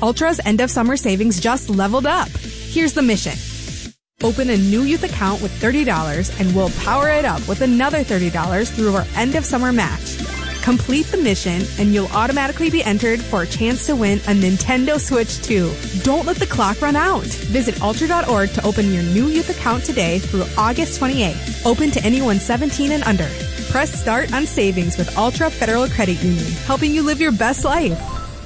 Ultra's end of summer savings just leveled up. Here's the mission. Open a new youth account with $30 and we'll power it up with another $30 through our end of summer match. Complete the mission and you'll automatically be entered for a chance to win a Nintendo Switch 2. Don't let the clock run out. Visit Ultra.org to open your new youth account today through August 28th. Open to anyone 17 and under. Press start on savings with Ultra Federal Credit Union, helping you live your best life.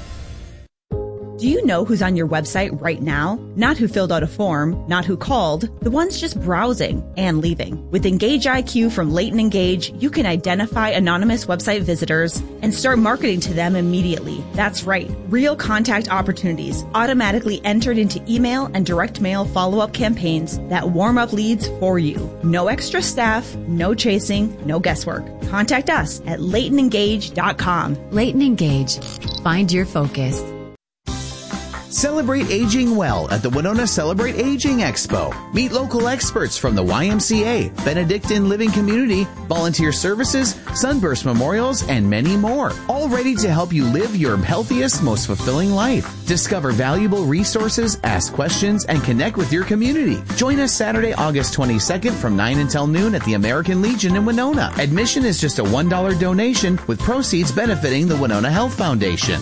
Do you know who's on your website right now? Not who filled out a form, not who called, the ones just browsing and leaving. With Engage IQ from Leighton Engage, you can identify anonymous website visitors and start marketing to them immediately. That's right, real contact opportunities automatically entered into email and direct mail follow-up campaigns that warm up leads for you. No extra staff, no chasing, no guesswork. Contact us at LeightonEngage.com. Leighton Engage. Find your focus. Celebrate aging well at the Winona Celebrate Aging Expo. Meet local experts from the YMCA, Benedictine Living Community, Volunteer Services, Sunburst Memorials, and many more. All ready to help you live your healthiest, most fulfilling life. Discover valuable resources, ask questions, and connect with your community. Join us Saturday, August 22nd from 9 until noon at the American Legion in Winona. Admission is just a $1 donation with proceeds benefiting the Winona Health Foundation.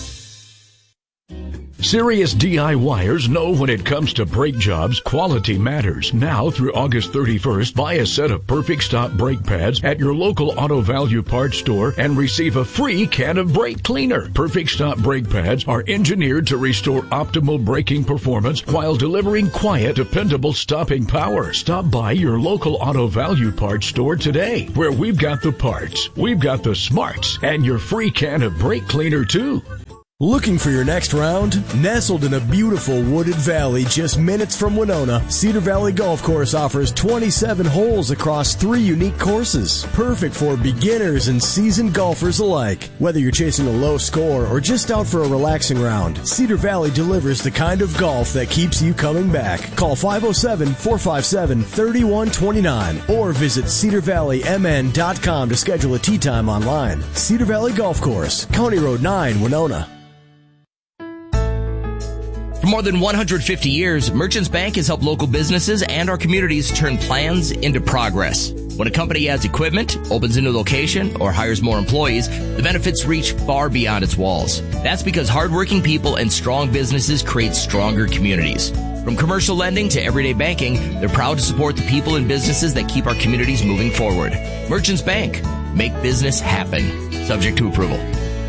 Serious DIYers know when it comes to brake jobs, quality matters. Now through August 31st, buy a set of Perfect Stop brake pads at your local Auto Value parts store and receive a free can of brake cleaner. Perfect Stop brake pads are engineered to restore optimal braking performance while delivering quiet, dependable stopping power. Stop by your local Auto Value parts store today, where we've got the parts, we've got the smarts, and your free can of brake cleaner too. Looking for your next round? Nestled in a beautiful wooded valley just minutes from Winona, Cedar Valley Golf Course offers 27 holes across 3 unique courses. Perfect for beginners and seasoned golfers alike. Whether you're chasing a low score or just out for a relaxing round, Cedar Valley delivers the kind of golf that keeps you coming back. Call 507-457-3129 or visit cedarvalleymn.com to schedule a tee time online. Cedar Valley Golf Course, County Road 9, Winona. For more than 150 years, Merchants Bank has helped local businesses and our communities turn plans into progress. When a company adds equipment, opens a new location, or hires more employees, the benefits reach far beyond its walls. That's because hardworking people and strong businesses create stronger communities. From commercial lending to everyday banking, they're proud to support the people and businesses that keep our communities moving forward. Merchants Bank. Make business happen. Subject to approval.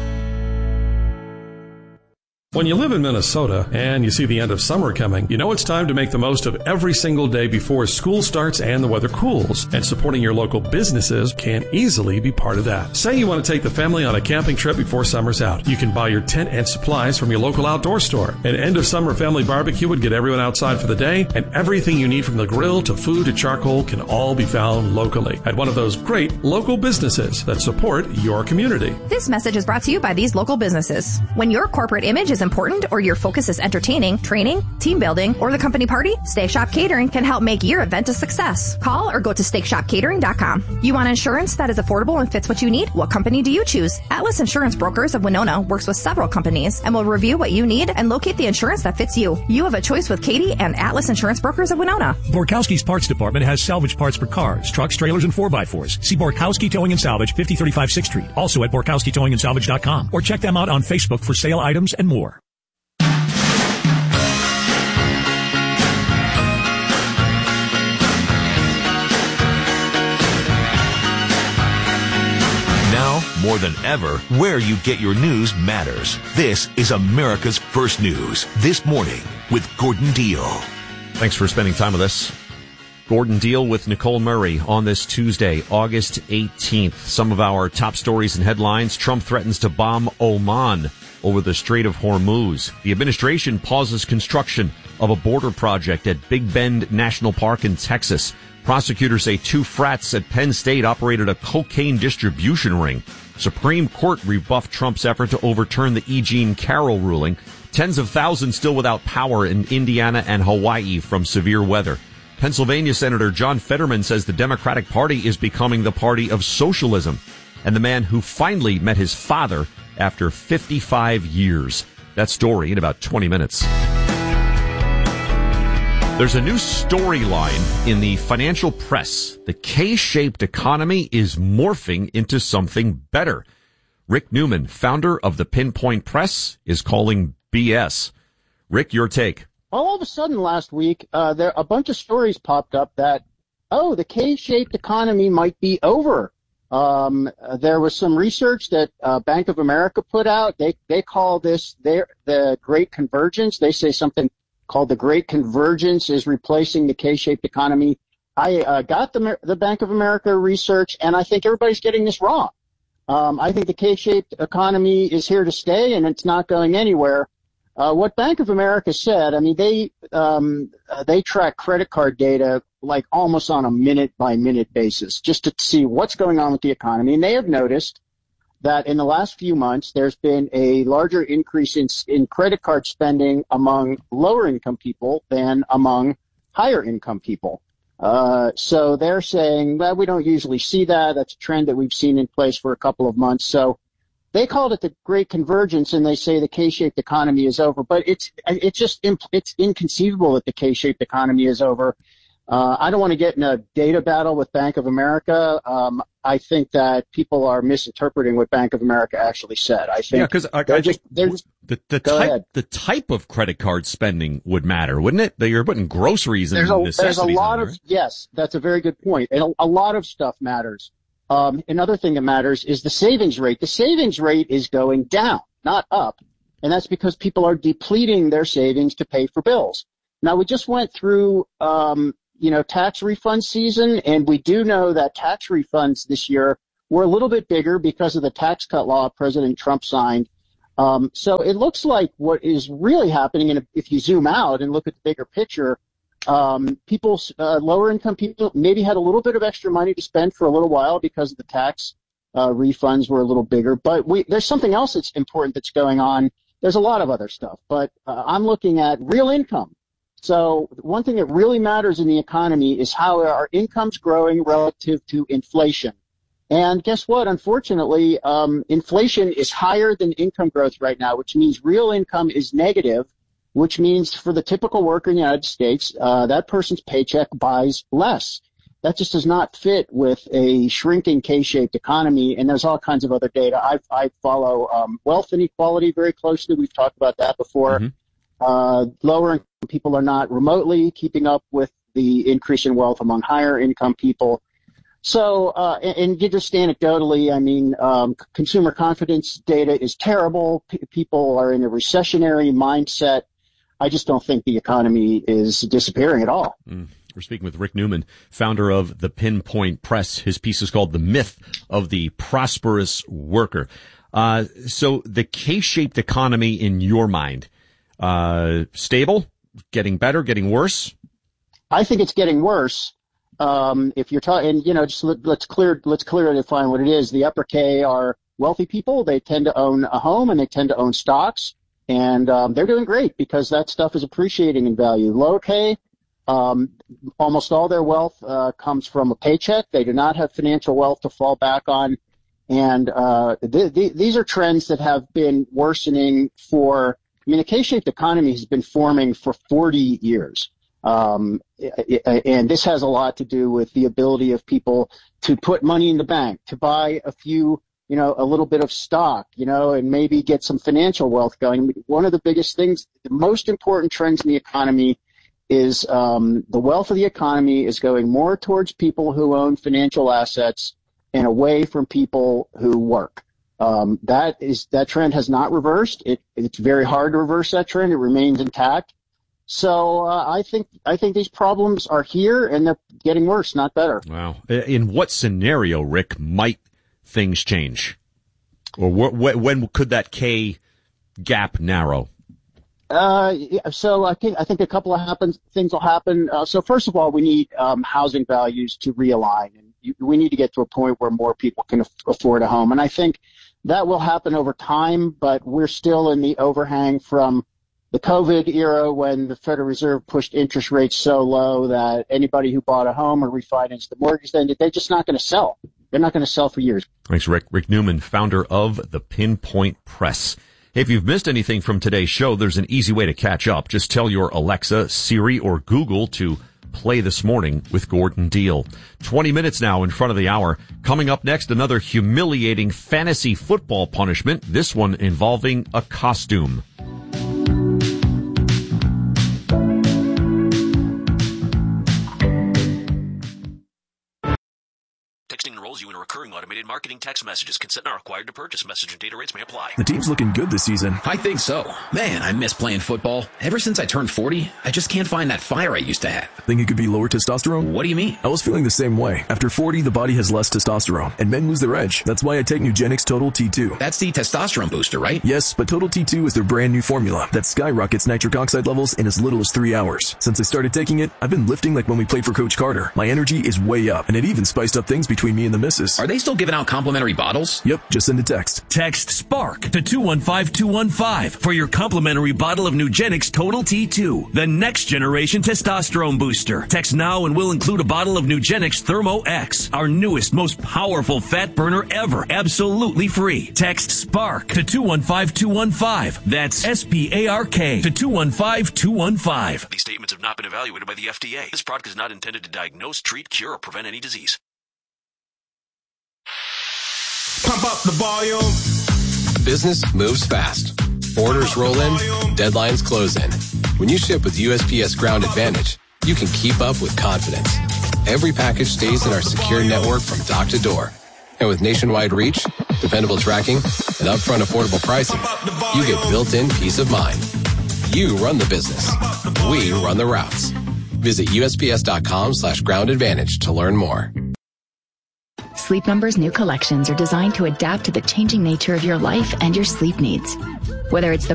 When you live in Minnesota and you see the end of summer coming, you know it's time to make the most of every single day before school starts and the weather cools. And supporting your local businesses can easily be part of that. Say you want to take the family on a camping trip before summer's out. You can buy your tent and supplies from your local outdoor store. An end of summer family barbecue would get everyone outside for the day, and everything you need from the grill to food to charcoal can all be found locally at one of those great local businesses that support your community. This message is brought to you by these local businesses. When your corporate image is important or your focus is entertaining, training, team building, or the company party, Steak Shop Catering can help make your event a success. Call or go to steakshopcatering.com. You want insurance that is affordable and fits what you need? What company do you choose? Atlas Insurance Brokers of Winona works with several companies and will review what you need and locate the insurance that fits you. You have a choice with Katie and Atlas Insurance Brokers of Winona. Borkowski's Parts Department has salvage parts for cars, trucks, trailers, and 4x4s. See Borkowski Towing and Salvage, 5035 6th Street. Also at borkowskitowingandsalvage.com. Or check them out on Facebook for sale items and more. Now, more than ever, where you get your news matters. This is America's First News This Morning with Gordon Deal. Thanks for spending time with us. Gordon Deal with Nicole Murray on this Tuesday, August 18th. Some of our top stories and headlines. Trump threatens to bomb Oman over the Strait of Hormuz. The administration pauses construction of a border project at Big Bend National Park in Texas. Prosecutors say 2 frats at Penn State operated a cocaine distribution ring. Supreme Court rebuffed Trump's effort to overturn the E. Jean Carroll ruling. Tens of thousands still without power in Indiana and Hawaii from severe weather. Pennsylvania Senator John Fetterman says the Democratic Party is becoming the party of socialism. And the man who finally met his father after 55 years. That story in about 20 minutes. There's a new storyline in the financial press. The K-shaped economy is morphing into something better. Rick Newman, founder of the Pinpoint Press, is calling BS. Rick, your take. All of a sudden last week, a bunch of stories popped up that, the K-shaped economy might be over. There was some research that Bank of America put out. They call this the Great Convergence. They say something called the Great Convergence is replacing the K-shaped economy. I got the Bank of America research, and I think everybody's getting this wrong. I think the K-shaped economy is here to stay, and it's not going anywhere. What Bank of America said, I mean, they track credit card data like almost on a minute-by-minute basis just to see what's going on with the economy, and they have noticed that in the last few months, there's been a larger increase in credit card spending among lower-income people than among higher-income people. So they're saying, well, we don't usually see that. That's a trend that we've seen in place for a couple of months. So they called it the Great Convergence, and they say the K-shaped economy is over. But it's inconceivable that the K-shaped economy is over. I don't want to get in a data battle with Bank of America. I think that people are misinterpreting what Bank of America actually said. I think because the type of credit card spending would matter, wouldn't it? That you're putting groceries and necessities. There's a lot right? Yes, that's a very good point. And a lot of stuff matters. Another thing that matters is the savings rate. The savings rate is going down, not up, and that's because people are depleting their savings to pay for bills. Now we just went through tax refund season, and we do know that tax refunds this year were a little bit bigger because of the tax cut law President Trump signed. So it looks like what is really happening, and if you zoom out and look at the bigger picture, lower income people maybe had a little bit of extra money to spend for a little while because the tax refunds were a little bigger. But there's something else that's important that's going on. There's a lot of other stuff, but I'm looking at real income. So one thing that really matters in the economy is how our income's growing relative to inflation. And guess what? Unfortunately, inflation is higher than income growth right now, which means real income is negative, which means for the typical worker in the United States, that person's paycheck buys less. That just does not fit with a shrinking K-shaped economy, and there's all kinds of other data. I follow wealth inequality very closely. We've talked about that before. Mm-hmm. Lower income people are not remotely keeping up with the increase in wealth among higher income people. So, and just anecdotally, I mean, consumer confidence data is terrible. People are in a recessionary mindset. I just don't think the economy is disappearing at all. We're speaking with Rick Newman, founder of the Pinpoint Press. His piece is called The Myth of the Prosperous Worker. So the K-shaped economy in your mind, stable, getting better, getting worse? I think it's getting worse. If you're talking, just let's clearly define what it is. The upper K are wealthy people. They tend to own a home and they tend to own stocks, and they're doing great because that stuff is appreciating in value. Lower K, almost all their wealth comes from a paycheck. They do not have financial wealth to fall back on, and these are trends that have been worsening for. I mean, the K-shaped economy has been forming for 40 years. And this has a lot to do with the ability of people to put money in the bank, to buy a few, a little bit of stock, and maybe get some financial wealth going. One of the biggest things, the most important trends in the economy is the wealth of the economy is going more towards people who own financial assets and away from people who work. That trend has not reversed. It's very hard to reverse that trend. It remains intact. So I think these problems are here and they're getting worse, not better. Wow. In what scenario, Rick, might things change? Or when could that K gap narrow? So I think a couple of things will happen. So first of all, we need housing values to realign, and we need to get to a point where more people can afford a home. And I think that will happen over time, but we're still in the overhang from the COVID era when the Federal Reserve pushed interest rates so low that anybody who bought a home or refinanced the mortgage, then they're just not going to sell. They're not going to sell for years. Thanks, Rick. Rick Newman, founder of the Pinpoint Press. If you've missed anything from today's show, there's an easy way to catch up. Just tell your Alexa, Siri, or Google to play This Morning with Gordon Deal. 20 minutes now in front of the hour. Coming up next, another humiliating fantasy football punishment, this one involving a costume. Texting enrolls you in a recurring automated marketing text messages. Consent not required to purchase. Message and data rates may apply. The team's looking good this season. I think so. Man, I miss playing football. Ever since I turned 40, I just can't find that fire I used to have. Think it could be lower testosterone? What do you mean? I was feeling the same way. After 40, the body has less testosterone, and men lose their edge. That's why I take Nugenix Total T2. That's the testosterone booster, right? Yes, but Total T2 is their brand new formula that skyrockets nitric oxide levels in as little as 3 hours. Since I started taking it, I've been lifting like when we played for Coach Carter. My energy is way up, and it even spiced up things between me and the missus. Are they still giving out complimentary bottles? Yep, just send a text. Text SPARK to 215-215 for your complimentary bottle of Nugenix Total T2, the next generation testosterone booster. Text now and we'll include a bottle of Nugenix Thermo X, our newest, most powerful fat burner ever, absolutely free. Text SPARK to 215-215. That's SPARK to 215-215. These statements have not been evaluated by the FDA. This product is not intended to diagnose, treat, cure, or prevent any disease. Pump up the volume. Business moves fast. Orders roll in, deadlines close in. When you ship with USPS Ground Advantage, you can keep up with confidence. Every package stays in our secure network from dock to door. And with nationwide reach, dependable tracking, and upfront affordable pricing, you get built-in peace of mind. You run the business. We run the routes. Visit USPS.com/Ground Advantage to learn more. Sleep Number's new collections are designed to adapt to the changing nature of your life and your sleep needs. Whether it's the